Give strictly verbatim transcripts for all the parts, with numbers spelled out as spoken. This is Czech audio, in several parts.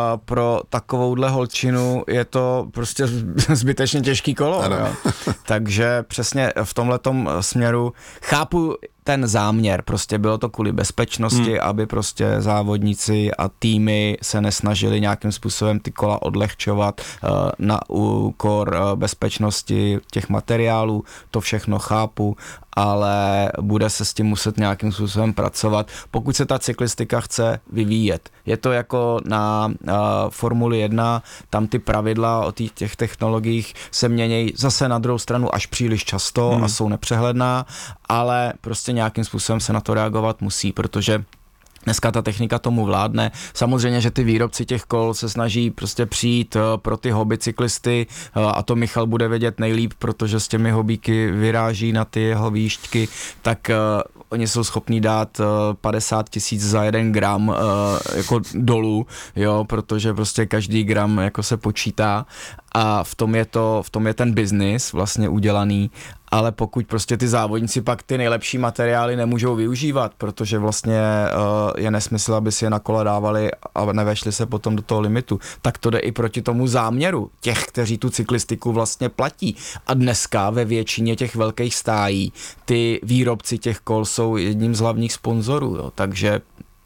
pro takovouhle holčinu je to prostě zbytečně těžký kolo. Jo. Takže přesně v tomhletom směru chápu ten záměr, prostě bylo to kvůli bezpečnosti, hmm. aby prostě závodníci a týmy se nesnažili nějakým způsobem ty kola odlehčovat uh, na úkor uh, bezpečnosti těch materiálů, to všechno chápu, ale bude se s tím muset nějakým způsobem pracovat, pokud se ta cyklistika chce vyvíjet. Je to jako na uh, Formuli jedna, tam ty pravidla o tý, těch technologiích se mění zase na druhou stranu až příliš často hmm. a jsou nepřehledná, ale prostě nějakým způsobem se na to reagovat musí, protože dneska ta technika tomu vládne. Samozřejmě, že ty výrobci těch kol se snaží prostě přijít pro ty hobby cyklisty a to Michal bude vědět nejlíp, protože s těmi hobíky vyráží na ty jeho výšťky, tak uh, oni jsou schopní dát uh, padesát tisíc za jeden gram uh, jako dolů, jo, protože prostě každý gram jako se počítá a v tom je to, v tom je ten biznis vlastně udělaný, ale pokud prostě ty závodníci pak ty nejlepší materiály nemůžou využívat, protože vlastně uh, je nesmysl, aby si je na kola dávali a nevešli se potom do toho limitu, tak to jde i proti tomu záměru těch, kteří tu cyklistiku vlastně platí. A dneska ve většině těch velkých stájí ty výrobci těch kol jsou jedním z hlavních sponzorů, jo, takže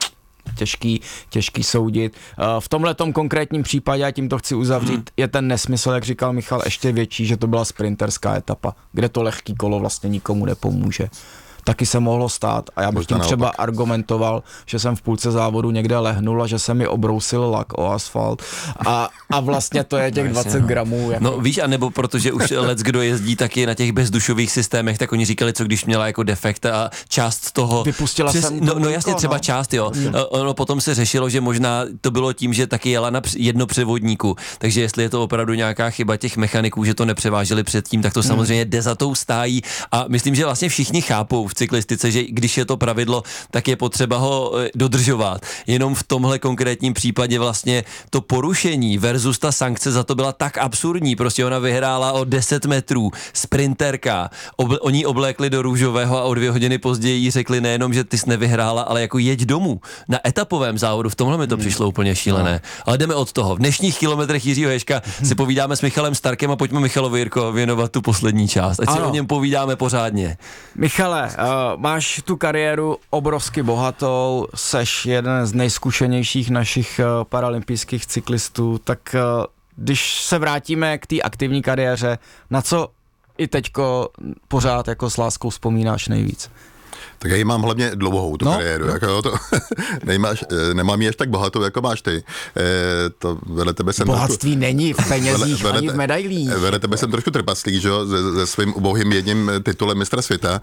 těžký, těžký soudit. V tomhletom konkrétním případě, a tím to chci uzavřít, hmm. je ten nesmysl, jak říkal Michal, ještě větší, že to byla sprinterská etapa, kde to lehký kolo vlastně nikomu nepomůže. Taky se mohlo stát a já bych tím třeba argumentoval, že jsem v půlce závodu někde lehnul a že se mi obrousil lak o asfalt a, a vlastně to je těch dvacet gramů. Jako. No víš, anebo protože už lec, kdo jezdí taky na těch bezdušových systémech, tak oni říkali, co když měla jako defekt a část toho... Vypustila přes, jsem No, no jasně, třeba no. část, jo. Ono potom se řešilo, že možná to bylo tím, že taky jela na jednopřevodníku, takže jestli je to opravdu nějaká chyba těch mechaniků, že to nepřeváželi předtím, tak to hmm. samozřejmě jde za tou stájí a myslím, že vlastně všichni chápou v cyklistice, že když je to pravidlo, tak je potřeba ho dodržovat. Jenom v tomhle konkrétním případě vlastně to porušení versus ta sankce za to byla tak absurdní. Prostě ona vyhrála o deset metrů, sprinterka. Obl- oni oblékli do růžového a o dvě hodiny později jí řekli nejenom, že ty jsi nevyhrála, ale jako jeď domů. Na etapovém závodu, v tomhle mi to hmm. přišlo úplně šílené. No. Ale jdeme od toho. V dnešních kilometrech Jiřího Ježka hmm. si povídáme s Michalem Starkem a pojďme Michalovi, Jirko, věnovat tu poslední část. Ať ano. si o něm povídáme pořádně. Michale, uh, máš tu kariéru obrovsky bohatou, seš jeden z nejzkušenějších našich uh, paralympijských cyklistů, tak uh, když se vrátíme k té aktivní kariéře, na co i teďko pořád jako s láskou vzpomínáš nejvíc? Tak já ji mám hlavně dlouhou, tu no, kariéru, no. Jako to, nejmáš, nemám ji až tak bohatou, jako máš ty. E, to vedle tebe jsem bohatství trošku, není v penězích, vedle, ani v medailích. Vedle tebe jsem trošku trpaslík, že jo, se, se svým ubohým jedním titulem mistra světa,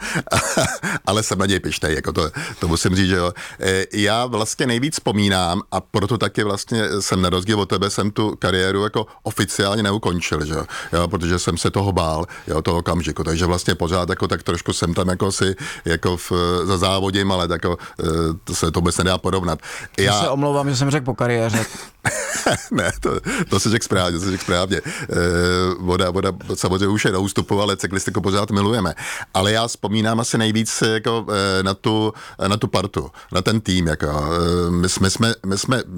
ale jsem na něj pištej, jako to, to musím říct, že jo. E, já vlastně nejvíc vzpomínám a proto taky vlastně jsem na rozdíl od tebe jsem tu kariéru jako oficiálně neukončil, že jo, jo, protože jsem se toho bál, jo, toho okamžiku, takže vlastně pořád jako tak trošku jsem tam jako si, jako v za závodím, ale tak, to se to vůbec nedá porovnat. Já se omlouvám, že jsem řekl po kariéře. Ne, to, to se řekl správně, to se řekl správně. E, voda, voda samozřejmě už je na ústupu, ale cyklistiku pořád milujeme. Ale já vzpomínám asi nejvíc jako, e, na, tu, na tu partu, na ten tým. Jako, e, my, my jsme, my jsme e,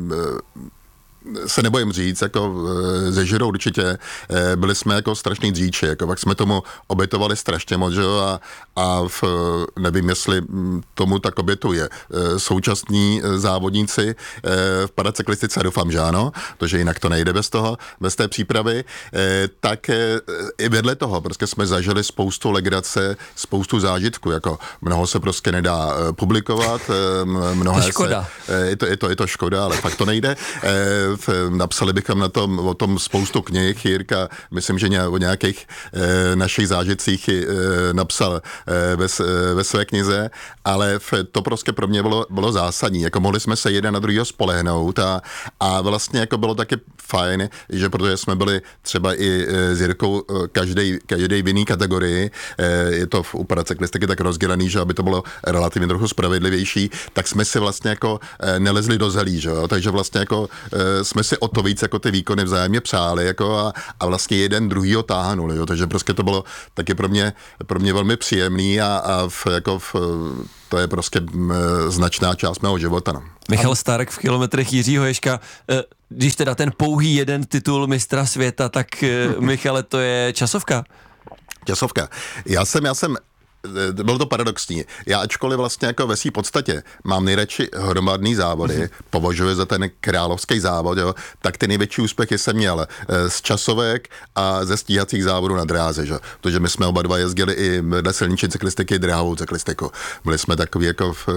se nebojím říct, jako ze Žirou určitě, byli jsme jako strašný dříči, jako pak jsme tomu obětovali strašně moc, že? A, a v, nevím, jestli tomu tak obětuje. Současní závodníci v paracyklistice, doufám, že ano, protože jinak to nejde bez toho, bez té přípravy, tak i vedle toho prostě jsme zažili spoustu legrace, spoustu zážitků, jako mnoho se prostě nedá publikovat, mnoho to škoda. Se, je, to, je, to, je to škoda, ale fakt to nejde. Napsali bychom na tom, o tom spoustu knih. Jirka, myslím, že o nějakých e, našich zážitcích e, napsal e, ve, e, ve své knize, ale v, to prostě pro mě bylo, bylo zásadní. Jako mohli jsme se jeden na druhýho spolehnout a, a vlastně jako bylo taky fajn, že protože jsme byli třeba i e, s Jirkou každej, každej v jiný kategorii, e, je to v, u paracyklistiky tak rozdělený, že aby to bylo relativně trochu spravedlivější, tak jsme si vlastně jako e, nelezli do zelí, že jo? Takže vlastně jako e, jsme si o to víc jako ty výkony vzájemně přáli jako a, a vlastně jeden druhýho táhnuli, jo? Takže prostě to bylo taky pro mě, pro mě velmi příjemný a, a v, jako v, to je prostě m, značná část mého života. No. Michal Stark v kilometrech Jiřího Ježka. když teda ten pouhý jeden titul mistra světa, tak Michale, to je časovka. Časovka. Já jsem, já jsem bylo to paradoxní. Já ačkoliv vlastně jako ve svý podstatě mám nejradši hromadný závody, mm-hmm. považuji za ten královský závod, jo, tak ty největší úspěchy jsem měl z časovek a ze stíhacích závodů na dráze, že? Protože my jsme oba dva jezdili i na silniční cyklistiky, dráhovou cyklistiku. Byli jsme takový jako v,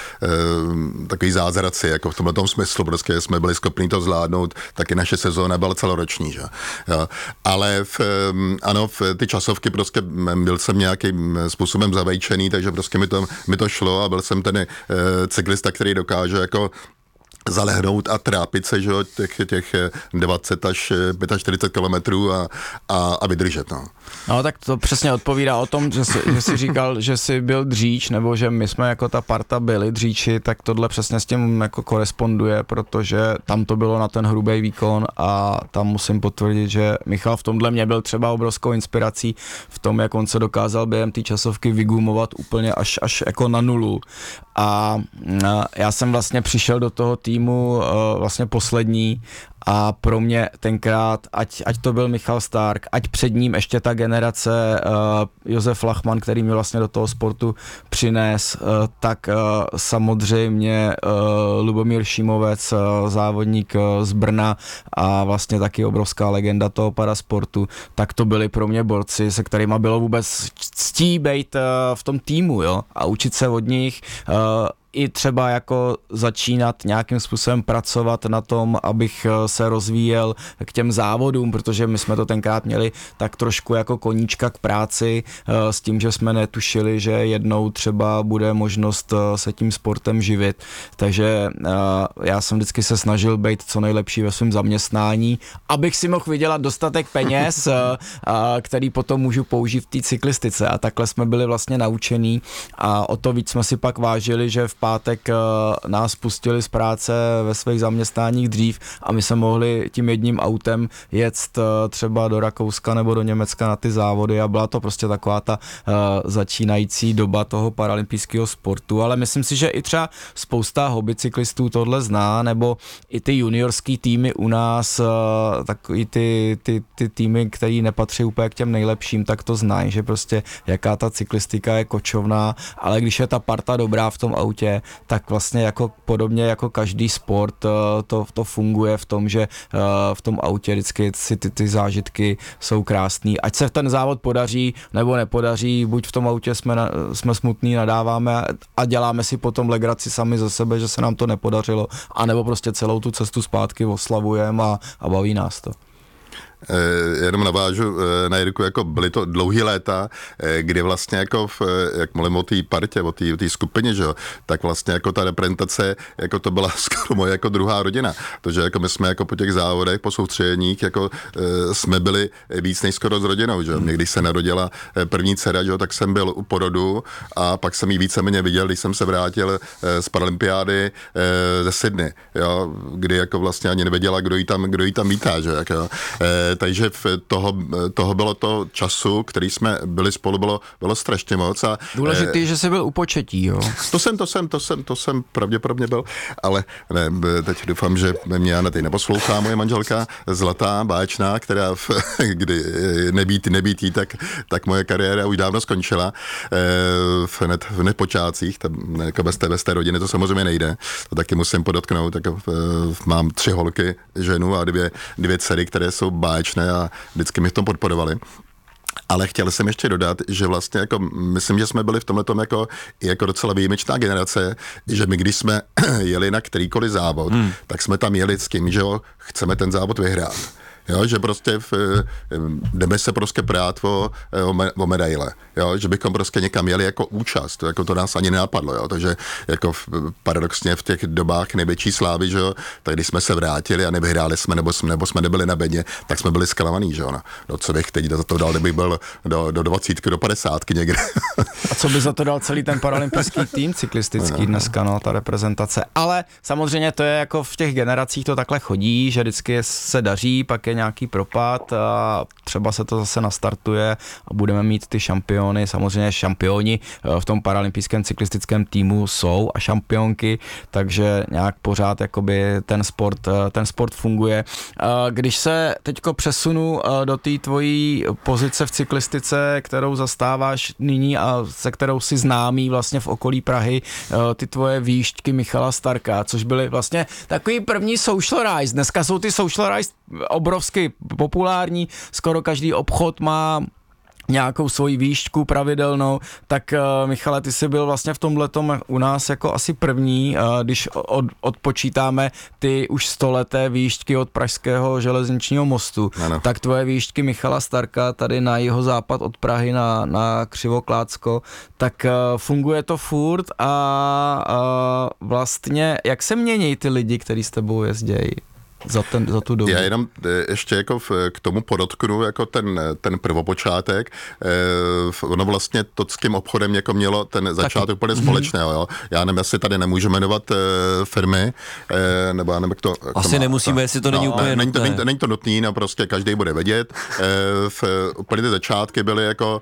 e, takový zázraci, jako v tomhletom smyslu, prostě jsme byli schopni to zvládnout, taky naše sezóna byla celoroční, že? Jo. Ale v, ano, v ty časovky prostě byl jsem nějakým způsobem zavejčený, takže prostě mi to, mi to šlo a byl jsem ten e, cyklista, který dokáže jako zalehnout a trápit se, že těch, těch dvacet až čtyřicet pět kilometrů a, a, a vydržet. No. no tak to přesně odpovídá o tom, že jsi, že jsi říkal, že jsi byl dříč, nebo že my jsme jako ta parta byli dříči, tak tohle přesně s tím jako koresponduje, protože tam to bylo na ten hrubý výkon a tam musím potvrdit, že Michal v tomhle mě byl třeba obrovskou inspirací v tom, jak on se dokázal během té časovky vygumovat úplně až, až jako na nulu. A já jsem vlastně přišel do toho týmu vlastně poslední a pro mě tenkrát, ať, ať to byl Michal Stark, ať před ním ještě ta generace uh, Josef Lachman, který mě vlastně do toho sportu přines, uh, tak uh, samozřejmě uh, Lubomír Šimovec, uh, závodník uh, z Brna a vlastně taky obrovská legenda toho parasportu, tak to byli pro mě borci, se kterýma bylo vůbec ctí být uh, v tom týmu, jo, a učit se od nich, uh, i třeba jako začínat nějakým způsobem pracovat na tom, abych se rozvíjel k těm závodům, protože my jsme to tenkrát měli tak trošku jako koníčka k práci s tím, že jsme netušili, že jednou třeba bude možnost se tím sportem živit. Takže já jsem vždycky se snažil být co nejlepší ve svém zaměstnání, abych si mohl vydělat dostatek peněz, který potom můžu použít v té cyklistice. A takhle jsme byli vlastně naučení a o to víc jsme si pak vážili, že v pátek nás pustili z práce ve svých zaměstnáních dřív a my jsme mohli tím jedním autem jet třeba do Rakouska nebo do Německa na ty závody a byla to prostě taková ta uh, začínající doba toho paralympijského sportu, ale myslím si, že i třeba spousta hobbycyklistů tohle zná, nebo i ty juniorský týmy u nás, uh, takový ty, ty, ty týmy, který nepatří úplně k těm nejlepším, tak to znají, že prostě jaká ta cyklistika je kočovná, ale když je ta parta dobrá v tom autě, tak vlastně jako podobně jako každý sport to, to funguje v tom, že v tom autě vždycky si ty, ty zážitky jsou krásný. Ať se ten závod podaří nebo nepodaří, buď v tom autě jsme, na, jsme smutný, nadáváme a děláme si potom legraci sami ze sebe, že se nám to nepodařilo, anebo prostě celou tu cestu zpátky oslavujeme a, a baví nás to. Eh, jenom navážu eh, na Jirku, jako byly to dlouhý léta, eh, kdy vlastně jako, v, eh, jak mluvím o té partě, o té skupině, že jo, tak vlastně jako ta reprezentace, jako to byla skoro moje jako druhá rodina, protože jako my jsme jako po těch závodech, po soustředěních, jako eh, jsme byli víc než skoro s rodinou, že jo, mě když se narodila eh, první dcera, že jo, tak jsem byl u porodu a pak jsem ji víceméně viděl, když jsem se vrátil eh, z paralympiády eh, ze Sydney, jo, kdy jako vlastně ani nevěděla, kdo jí tam, kdo jí tam vítá, že jako, eh, takže toho, toho bylo to času, který jsme byli spolu, bylo, bylo strašně moc. A, důležitý, eh, že jsi byl u početí, jo? To jsem, to jsem, to jsem, to jsem pravděpodobně byl, ale ne, teď doufám, že mě Jana teď neposlouchá, moje manželka zlatá, báječná, která v, kdy nebýt, nebýt jí, tak, tak moje kariéra už dávno skončila eh, v, hned, v hned počátcích, tam, jako bez té, bez té rodiny to samozřejmě nejde, to taky musím podotknout, tak, eh, mám tři holky, ženu a dvě, dvě dcery, které jsou báječné a vždycky mi v tom podporovali. Ale chtěl jsem ještě dodat, že vlastně jako, myslím, že jsme byli v tomhletom jako, jako docela výjimečná generace, že my když jsme jeli na kterýkoliv závod, hmm. tak jsme tam jeli s tím, že jo, chceme ten závod vyhrát. Jo, že prostě v, jdeme se prostě prát o, o, me, o medaile, jo, že bychom prostě někam jeli jako účast, jako to nás ani nenapadlo, jo, takže jako v, paradoxně v těch dobách největší slávy, že jo, tak když jsme se vrátili a nevyhráli jsme, nebo jsme, nebo jsme nebyli na bedně, tak jsme byli zklamaný, že jo, no, no co bych teď za to dal, kdybych byl do, do dvacítky, do padesátky někde. A co by za to dal celý ten paralympijský tým cyklistický dneska, no, ta reprezentace, ale samozřejmě to je jako v těch generacích to takhle chodí, že vždycky se daří, pak je nějaký propad a třeba se to zase nastartuje a budeme mít ty šampiony, samozřejmě šampioni v tom paralympijském cyklistickém týmu jsou a šampionky, takže nějak pořád jakoby ten sport, ten sport funguje. Když se teďko přesunu do té tvojí pozice v cyklistice, kterou zastáváš nyní a se kterou si známý vlastně v okolí Prahy, ty tvoje výšťky Michala Starka, což byly vlastně takový první social rise. Dneska jsou ty social rise obrovsky populární, skoro každý obchod má nějakou svoji výšku pravidelnou, tak uh, Michale, ty jsi byl vlastně v tomhletom u nás jako asi první, uh, když od, odpočítáme ty už stoleté výšťky od pražského železničního mostu, ano. Tak tvoje výšťky Michala Starka tady na jeho západ od Prahy na, na Křivoklácko, tak uh, funguje to furt a uh, vlastně jak se mění ty lidi, kteří s tebou jezdějí? Za, ten, za tu dobu. Já jenom ještě jako v, k tomu podotknu jako ten, ten prvopočátek. Eh, ono vlastně to s tím obchodem jako mělo ten začátek úplně mm-hmm. společného. Jo? Já nevím, jestli tady nemůžeme jmenovat eh, firmy, eh, nebo já nevím, jak to... Jak Asi to má, nemusíme, ta, jestli to není no, úplně není to, nutné. není, není to nutný, no prostě každý bude vědět. Eh, v, úplně ty začátky byly jako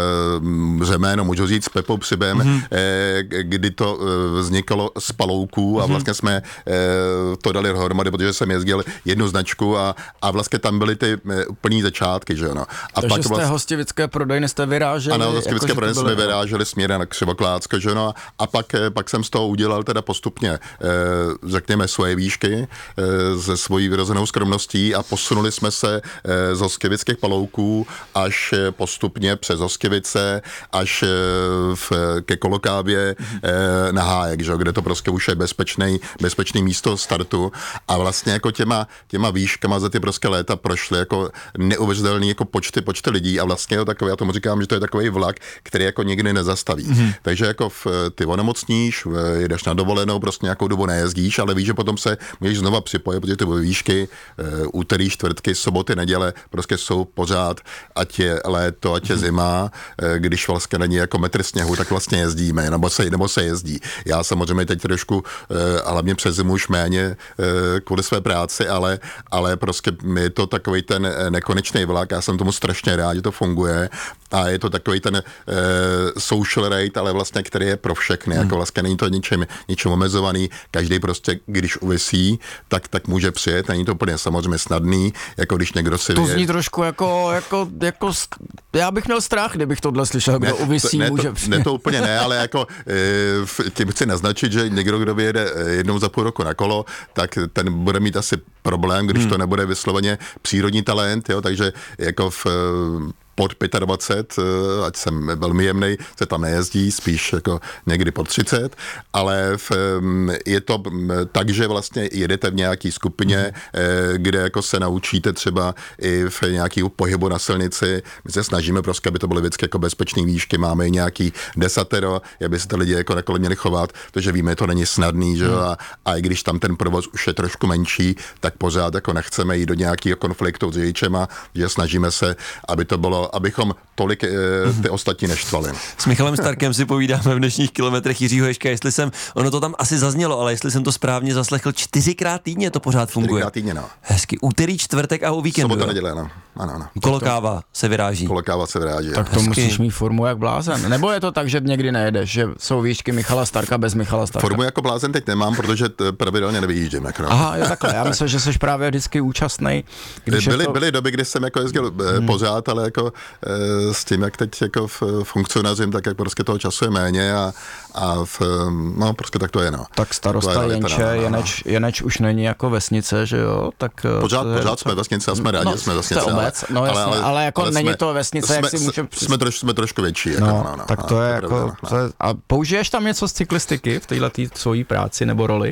eh, řeméno, můžu říct, s Pepou Přibem, mm-hmm. eh, kdy to eh, vznikalo z palouků a mm-hmm. vlastně jsme eh, to dali dohromady, protože jsem jezdil jednu značku a, a vlastně tam byly ty úplný začátky, že jo, no. A takže pak z té vlastně, hostivické prodejny jste vyráželi? Ano, hostivické jako, prodejny jsme vyráželi směrem na Křivoklácko, že no. A pak, pak jsem z toho udělal teda postupně, eh, řekněme, svoje výšky eh, se svojí vyrozenou skromností a posunuli jsme se eh, z hostivických palouků až postupně přes Hostivice, až eh, v, ke Kolokávě eh, na Hájek, že jo, kde to prostě už je bezpečný, bezpečný místo startu a vlastně jako těma těma výškama za ty prostě léta prošly jako neuvěřitelný jako počty, počty lidí a vlastně takový, já tomu říkám, že to je takový vlak, který jako nikdy nezastaví. Mm-hmm. Takže jako v, ty onemocníš, jedeš na dovolenou, prostě nějakou dobu nejezdíš, ale víš, že potom se můžeš znova připojit, protože ty výšky, úterý, čtvrtky, soboty, neděle prostě jsou pořád, ať je léto, ať je zima, když vlastně není jako metr sněhu, tak vlastně jezdíme, nebo se, nebo se jezdí. Já samozřejmě teď trošku, hlavně přes zimu už méně kvůli své práci, ale, ale prostě je to takový ten nekonečný vlak, já jsem tomu strašně rád, že to funguje a je to takový ten uh, social rate, ale vlastně, který je pro všechny, hmm. jako vlastně není to ničem, ničem omezovaný, každý prostě, když uvisí, tak, tak může přijet, není to úplně samozřejmě snadný, jako když někdo si... To vě... zní trošku jako, jako, jako, já bych měl strach, kdybych tohle slyšel, kdo ne, uvisí, to, ne, může to, přijet. Ne, to úplně ne, ale jako uh, tím chci naznačit, že někdo, kdo vyjede jednou za půl roku na kolo, tak ten bude mít asi problém, když hmm. to nebude vysloveně přírodní talent, jo, takže jako v pod dvacet pět, ať jsem velmi jemnej, se tam nejezdí, spíš jako někdy pod třicet, ale v, je to tak, že vlastně jedete v nějaký skupině, kde jako se naučíte třeba i v nějaký pohybu na silnici. My se snažíme prostě, aby to byly vždycky jako bezpečné výšky, máme i nějaký desatero, aby se ty lidi jako na kole měli chovat, protože víme, to není snadný, že jo, a, a i když tam ten provoz už je trošku menší, tak pořád jako nechceme jít do nějakého konfliktu s řidičema, že snažíme se, aby to bylo, abychom tolik e, ty ostatní neštvali. S Michalem Starkem si povídáme v dnešních kilometrech Jiřího Ježka, jestli jsem, ono to tam asi zaznělo, ale jestli jsem to správně zaslechl, čtyřikrát týdně to pořád funguje. Čtyřikrát týdně, no. Hezky, úterý, čtvrtek a o víkendu. Sobota, neděle, no. Ano, ano. Kolokáva se vyráží. Kolokáva se vyráží. Tak to hezky. Musíš mít formu jak blázen. Nebo je to tak, že někdy nejedeš, že jsou výšky Michala Starka bez Michala Starka? Formu jako blázen teď nemám, protože pravidelně nevyjíždím. Jako. Aha, je takhle. Já myslím, že jsi právě vždycky účastnej. Byly, to... byly doby, kdy jsem jako jezdil hmm. pořád, ale jako e, s tím, jak teď jako funkcionařím, tak jak prostě toho času je méně a, a v, no prostě tak to je, no. Tak starosta Jenče, no, no, Jeneč, Jeneč už není jako vesnice, že jo? Tak pořád, to je, pořád jsme vesnice a jsme rádi, no, jsme vesnice. Obec, no, ale, ale, ale jako ale není jsme, to vesnice, jsme, jak si může... Jsme, troš, jsme trošku větší. Jako, no, no, no, tak no, to no, je to jako... pravda, no. To je, a použiješ tam něco z cyklistiky v této svojí práci nebo roli?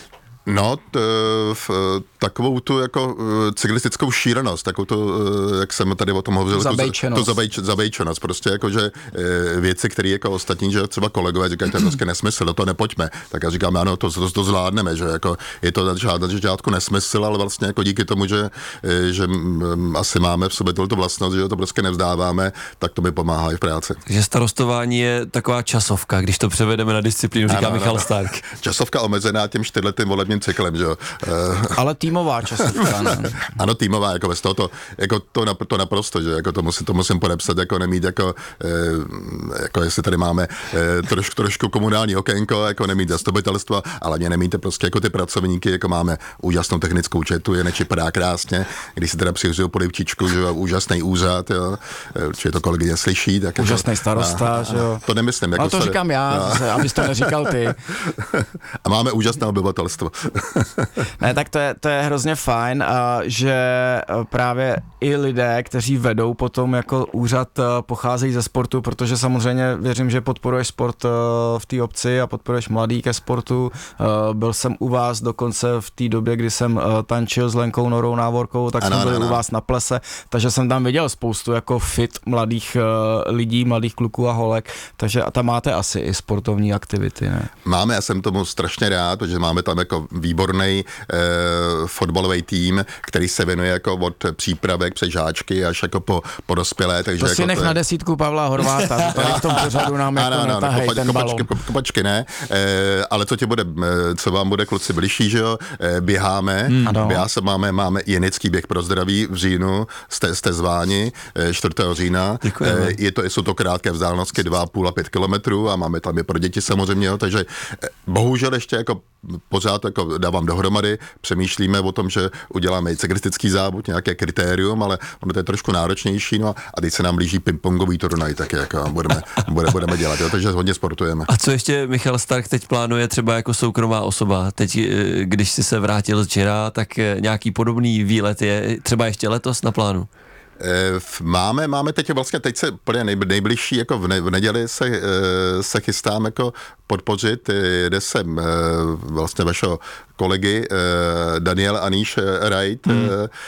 No, t, v, takovou tu jako cyklistickou šílenost, takovou tu, jak jsem tady o tom hovořil, zabejčenost. Tu zabejč, zabejčenost, prostě jako, že věci, které jako ostatní, že třeba kolegové říkají, to je prostě nesmysl, do toho nepojďme, tak já říkám, ano, to, to, to zvládneme, že jako je to na začátku nesmysl, ale vlastně jako díky tomu, že, že asi máme v sobě tohoto vlastnost, že to prostě nevzdáváme, tak to mi pomáhá i v práci. Takže starostování je taková časovka, když to převedeme na disciplínu, říká ano, Michal ano. Stark. Časovka omezená tím čtyřletým volebním jedním cyklem, že jo. Ale týmová časovka, ne? Ano, týmová, jako bez toho to, jako to, nap, to naprosto, že jako to musím, to musím podepsat, jako nemít jako, jako jestli tady máme trošku, trošku komunální okénko, jako nemít zastupitelstva, ale ani nemíte prostě jako ty pracovníky, jako máme úžasnou technickou četu, je nečipadá krásně, když si teda přihořil polivčičku, že jo, úžasný úřad, jo, určitě to kolegyně slyší. Tak úžasný jako, starosta, a, že jo. To nemyslím. Jako ale to se, říkám já, a, abys to neříkal ty. A máme úžasné obyvatelstvo. Ne, tak to je, to je hrozně fajn, a že právě i lidé, kteří vedou potom jako úřad, pocházejí ze sportu, protože samozřejmě věřím, že podporuješ sport v té obci a podporuješ mladý ke sportu. Byl jsem u vás dokonce v té době, kdy jsem tančil s Lenkou Norou Návorkou, tak ano, jsem byl ano. u vás na plese, takže jsem tam viděl spoustu jako fit mladých lidí, mladých kluků a holek, takže a tam máte asi i sportovní aktivity, ne? Máme, já jsem tomu strašně rád, protože máme tam jako výborný eh, fotbalový tým, který se věnuje jako od přípravek přes žáčky až jako po, po dospělé. Takže to jako si nech to je... na desítku Pavla Horváta, to tady v tom pořadu nám jako ano, netahej kopa, ten kopačky, balón. Kopačky ne, eh, ale co tě bude, co vám bude kluci bližší, že jo, eh, běháme, hmm, já se máme, máme jenický běh pro zdraví v říjnu, jste, jste zváni, eh, čtvrtého října, eh, je to, jsou to krátké vzdálenosti dva a půl a pět kilometrů a máme tam je pro děti samozřejmě, jo, takže eh, bohužel ještě jako pořád jako dávám dohromady, přemýšlíme o tom, že uděláme i cyklistický závod, nějaké kritérium, ale ono to je trošku náročnější, no a teď se nám blíží pingpongový turnaj, tak jako budeme, budeme, budeme dělat, jo, takže hodně sportujeme. A co ještě Michal Stark teď plánuje třeba jako soukromá osoba? Teď, když si se vrátil z Gira, tak nějaký podobný výlet je třeba ještě letos na plánu? Máme, máme teď vlastně, teď se úplně nejbližší, jako v, ne, v neděli se, se chystám jako podpořit, jede sem vlastně vašeho kolegy Daniel Aníš Wright, hmm.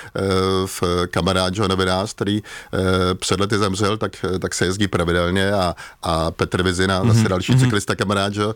v kamarád, že novinář, který před lety zemřel, tak, tak se jezdí pravidelně a, a Petr Vizina, hmm. zase další hmm. cyklista kamarád, že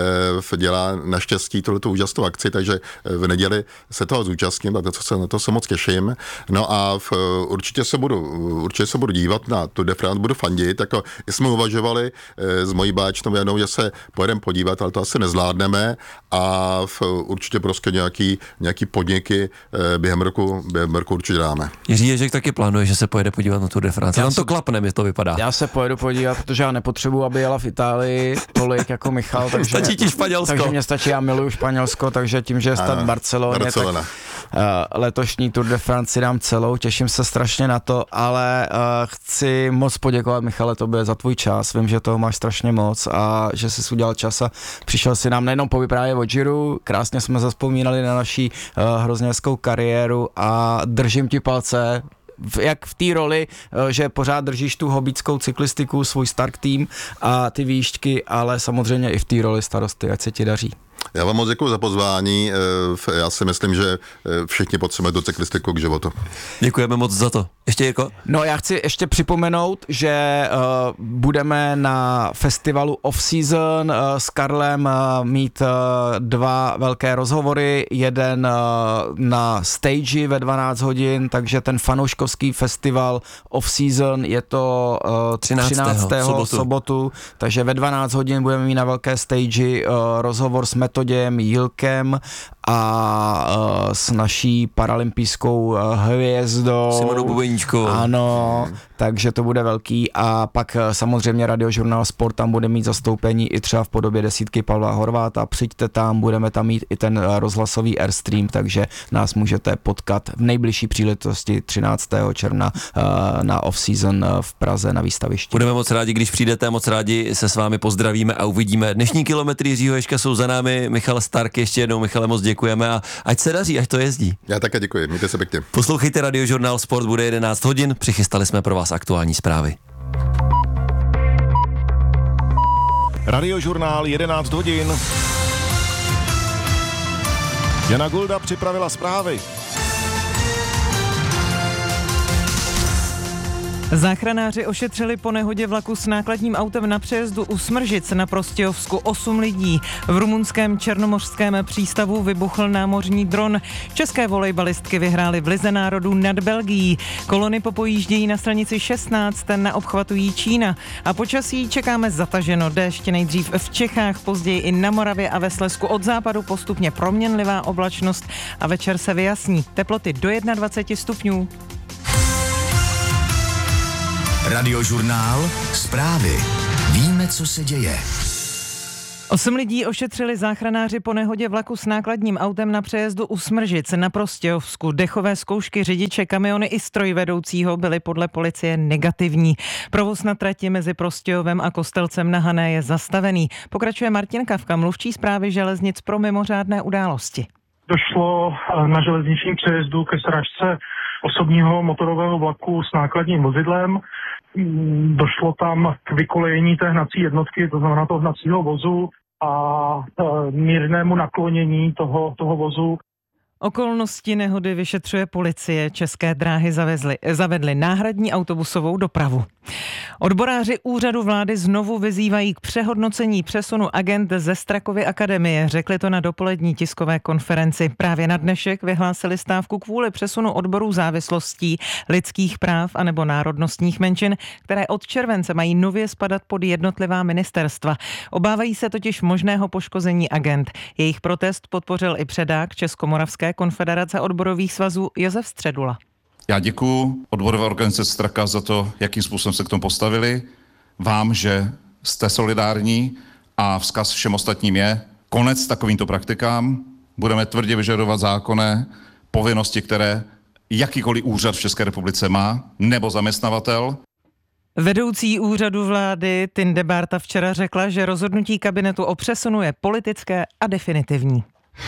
dělá naštěstí tuto úžasnou akci, takže v neděli se toho zúčastním, tak to se, na to se moc těším. No a v, určitě se budu, určitě se budu dívat na Tour de France, budu fandit, jako jsme uvažovali s mojí báčnou Janou, že se pojedeme podívat, ale to asi nezvládneme a v, určitě prostě nějaký, nějaký podniky během roku, během roku určitě dáme. Jiří Ježek taky plánuje, že se pojede podívat na Tour de France. Tam to klapne, mi to vypadá. Já se pojedu podívat, protože já nepotřebuji, aby jela v Itálii tolik jako Michal. Takže, stačí ti Španělsko. Takže mě stačí, já miluju Španělsko, takže tím, že je stát Barceloně, Barcelona. tak uh, letošní Tour de France si dám celou, těším se strašně na to, ale uh, chci moc poděkovat, Michale, tobě za tvůj čas. Vím, že toho máš strašně moc a že jsi udělal čas a přišel si nám nejenom povyprávět o Giru, krásně jsme zavzpomínali na naší uh, hrozně hezkou kariéru a držím ti palce, v, jak v té roli, uh, že pořád držíš tu hobíckou cyklistiku, svůj Stark tým a ty výšťky, ale samozřejmě i v té roli starosty, ať se ti daří. Já vám moc děkuji za pozvání, já si myslím, že všichni potřebujeme do cyklistiku k životu. Děkujeme moc za to. Ještě Jirko? No já chci ještě připomenout, že uh, budeme na festivalu Off Season uh, s Karlem uh, mít uh, dva velké rozhovory, jeden uh, na stage ve dvanáct hodin, takže ten fanouškovský festival Off Season je to uh, třináctého sobotu. sobotu, takže ve dvanáct hodin budeme mít na velké stage uh, rozhovor s Metoděm, Jilkem a uh, s naší paralympijskou uh, hvězdou. Simonou Bubeničkou. Ano, hmm. takže to bude velký a pak uh, samozřejmě Radiožurnál Sport tam bude mít zastoupení i třeba v podobě desítky Pavla Horváta. Přijďte tam, budeme tam mít i ten uh, rozhlasový Airstream, takže nás můžete potkat v nejbližší příležitosti třináctého června uh, na off-season uh, v Praze na výstavišti. Budeme moc rádi, když přijdete, moc rádi se s vámi pozdravíme a uvidíme. Dnešní kilometry Jiřího Ježka jsou za námi. Michal Stark, ještě jednou Michale, moc děkujeme a ať se daří, ať to jezdí. Já také děkuji, mějte se pěkně. Poslouchejte Radiožurnál Sport, bude jedenáct hodin, přichystali jsme pro vás aktuální zprávy. Radiožurnál jedenáct hodin. Jana Gulda připravila zprávy. Záchranáři ošetřili po nehodě vlaku s nákladním autem na přejezdu u Smržic na Prostějovsku osm lidí. V rumunském černomořském přístavu vybuchl námořní dron. České volejbalistky vyhrály v Lize národů nad Belgií. Kolony popojíždějí na silnici šestnáct, na obchvatují Čína. A počasí čekáme zataženo. Déšť nejdřív v Čechách, později i na Moravě a ve Slezsku. Od západu postupně proměnlivá oblačnost a večer se vyjasní. Teploty do dvacet jedna stupňů. Radiožurnál, zprávy. Víme, co se děje. Osm lidí ošetřili záchranáři po nehodě vlaku s nákladním autem na přejezdu u Smržic na Prostějovsku. Dechové zkoušky řidiče kamiony i strojvedoucího byly podle policie negativní. Provoz na trati mezi Prostějovem a Kostelcem na Hané je zastavený. Pokračuje Martin Kavka, mluvčí Správy železnic pro mimořádné události. Došlo na železničním přejezdu ke srážce osobního motorového vlaku s nákladním vozidlem. Došlo tam k vykolejení té hnací jednotky, to znamená toho hnacího vozu a mírnému naklonění toho, toho vozu. Okolnosti nehody vyšetřuje policie. České dráhy zavezly, zavedly náhradní autobusovou dopravu. Odboráři úřadu vlády znovu vyzývají k přehodnocení přesunu agend ze Strakovy akademie. Řekli to na dopolední tiskové konferenci. Právě na dnešek vyhlásili stávku kvůli přesunu odborů závislostí, lidských práv anebo národnostních menšin, které od července mají nově spadat pod jednotlivá ministerstva. Obávají se totiž možného poškození agend. Jejich protest podpořil i předák Českomoravské konfederace odborových svazů Josef Středula. Já děkuju odborové organizace Straka za to, jakým způsobem se k tomu postavili. Vám, že jste solidární a vzkaz všem ostatním je konec takovýmto praktikám. Budeme tvrdě vyžadovat zákonné povinnosti, které jakýkoliv úřad v České republice má, nebo zaměstnavatel. Vedoucí úřadu vlády Tinde Bárta včera řekla, že rozhodnutí kabinetu o přesunu je politické a definitivní.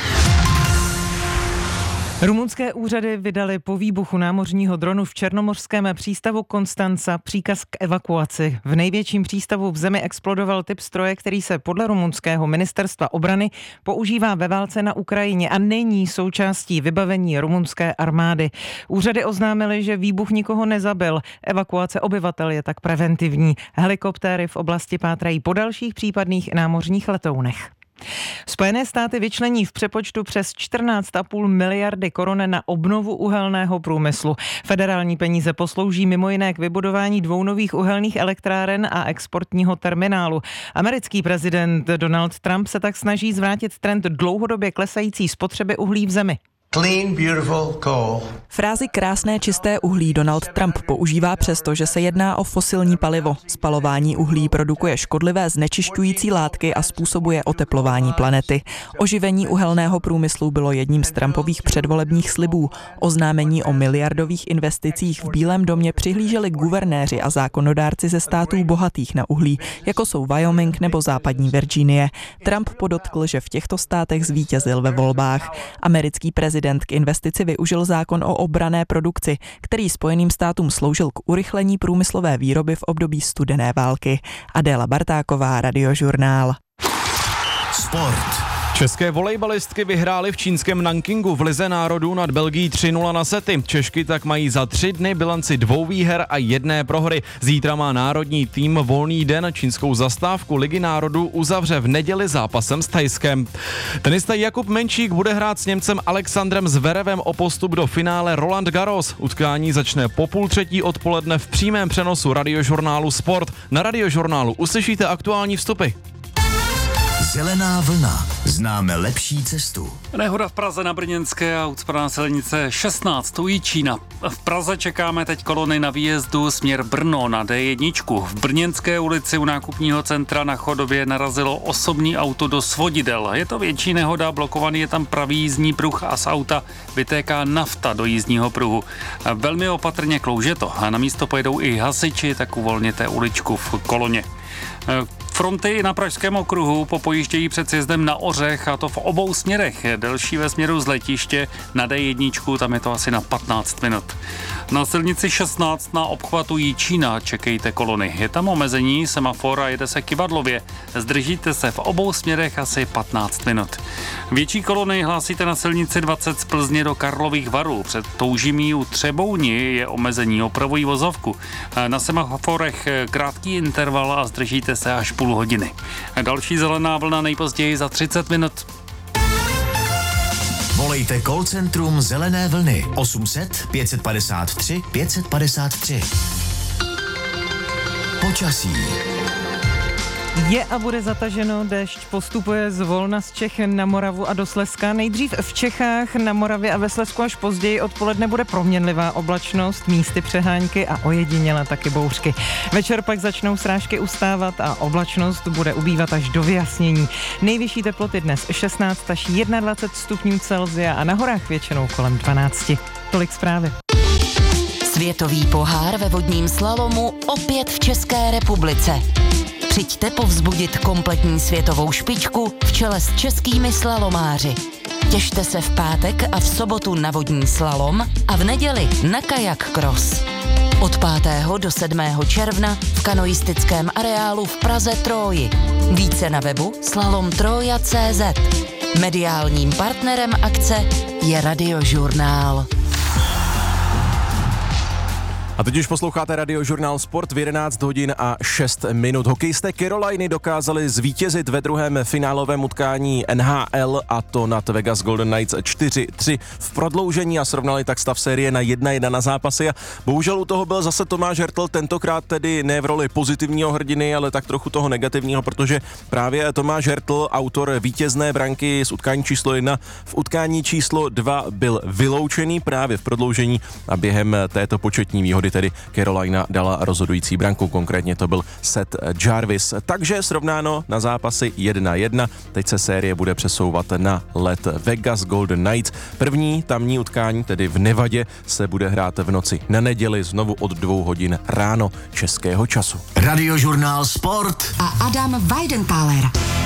Rumunské úřady vydaly po výbuchu námořního dronu v černomořském přístavu Konstanca příkaz k evakuaci. V největším přístavu v zemi explodoval typ stroje, který se podle rumunského ministerstva obrany používá ve válce na Ukrajině a není součástí vybavení rumunské armády. Úřady oznámily, že výbuch nikoho nezabil. Evakuace obyvatel je tak preventivní. Helikoptéry v oblasti pátrají po dalších případných námořních letounech. Spojené státy vyčlení v přepočtu přes čtrnáct a půl miliardy korun na obnovu uhelného průmyslu. Federální peníze poslouží mimo jiné k vybudování dvou nových uhelných elektráren a exportního terminálu. Americký prezident Donald Trump se tak snaží zvrátit trend dlouhodobě klesající spotřeby uhlí v zemi. Clean, beautiful coal. Frázi krásné čisté uhlí Donald Trump používá přesto, že se jedná o fosilní palivo. Spalování uhlí produkuje škodlivé znečišťující látky a způsobuje oteplování planety. Oživení uhelného průmyslu bylo jedním z Trumpových předvolebních slibů. Oznámení o miliardových investicích v Bílém domě přihlíželi guvernéři a zákonodárci ze států bohatých na uhlí, jako jsou Wyoming nebo západní Virginie. Trump podotkl, že v těchto státech zvítězil ve volbách. Americký prezident Prezident k investici využil zákon o obranné produkci, který Spojeným státům sloužil k urychlení průmyslové výroby v období studené války. Adéla Bartáková, Radiožurnál. Sport. České volejbalistky vyhrály v čínském Nankingu v Lize národů nad Belgií tři nula na sety. Češky tak mají za tři dny bilanci dvou výher a jedné prohry. Zítra má národní tým volný den, čínskou zastávku Ligy národů uzavře v neděli zápasem s Thajskem. Tenista Jakub Menčík bude hrát s Němcem Alexandrem Zverevem o postup do finále Roland Garros. Utkání začne po půl třetí odpoledne v přímém přenosu Radiožurnálu Sport. Na Radiožurnálu uslyšíte aktuální vstupy. Zelená vlna. Známe lepší cestu. Nehoda v Praze na Brněnské a ucpaná silnice šestnáct, tu Jičína. V Praze čekáme teď kolony na výjezdu směr Brno na dé jedna. V Brněnské ulici u nákupního centra na Chodově narazilo osobní auto do svodidel. Je to větší nehoda, blokovaný je tam pravý jízdní pruh a z auta vytéká nafta do jízdního pruhu. Velmi opatrně klouže to a na místo pojedou i hasiči, tak uvolněte uličku v koloně. Fronty na Pražském okruhu popojíždějí před sjezdem na Ořech, a to v obou směrech. Delší ve směru z letiště na dé jedna, tam je to asi na patnáct minut. Na silnici šestnáct na obchvatu Jičína čekejte kolony. Je tam omezení, semafor a jede se kyvadlově. Zdržíte se v obou směrech asi patnáct minut. Větší kolony hlásíte na silnici dvacet z Plzně do Karlových Varů. Před Toužimí u Třebouni je omezení, opravují vozovku. Na semaforech krátký interval a zdržíte se až půl hodiny. Další zelená vlna nejpozději za třicet minut. Volejte call centrum Zelené vlny osm set pět padesát tři pět padesát tři. Počasí. Je a bude zataženo, déšť postupuje zvolna z Čech na Moravu a do Slezska. Nejdřív v Čechách, na Moravě a ve Slezsku až později odpoledne bude proměnlivá oblačnost, místy přehánky a ojediněle taky bouřky. Večer pak začnou srážky ustávat a oblačnost bude ubývat až do vyjasnění. Nejvyšší teploty dnes šestnáct až dvacet jedna stupňů Celsia a na horách většinou kolem dvanáct. Tolik zprávy. Světový pohár ve vodním slalomu opět v České republice. Přijďte povzbudit kompletní světovou špičku v čele s českými slalomáři. Těšte se v pátek a v sobotu na vodní slalom a v neděli na kajak cross. Od pátého do sedmého června v kanoistickém areálu v Praze Tróji. Více na webu slalom troja tečka cé zet. Mediálním partnerem akce je Radiožurnál. A teď už posloucháte Radiožurnál Sport v jedenáct hodin a šest minut. Hokejisté Caroliny dokázali zvítězit ve druhém finálovém utkání N H L, a to nad Vegas Golden Knights čtyři tři v prodloužení a srovnali tak stav série na jedna jedna na zápasy. A bohužel u toho byl zase Tomáš Hertl, tentokrát tedy ne v roli pozitivního hrdiny, ale tak trochu toho negativního, protože právě Tomáš Hertl, autor vítězné branky z utkání číslo jedna, v utkání číslo dva byl vyloučený právě v prodloužení a během této početní výhody tedy Carolina dala rozhodující branku, konkrétně to byl Seth Jarvis. Takže srovnáno na zápasy jedna jedna, teď se série bude přesouvat na led Vegas Golden Knights. První tamní utkání, tedy v Nevadě, se bude hrát v noci na neděli, znovu od dvou hodin ráno českého času. Radiožurnál Sport a Adam Weidenthaler.